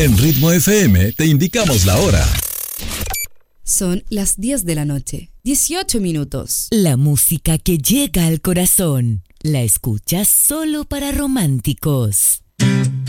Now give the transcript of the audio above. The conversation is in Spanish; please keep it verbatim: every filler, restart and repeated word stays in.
En Ritmo F M te indicamos la hora. Son las diez de la noche, dieciocho minutos. La música que llega al corazón, la escuchas solo para románticos.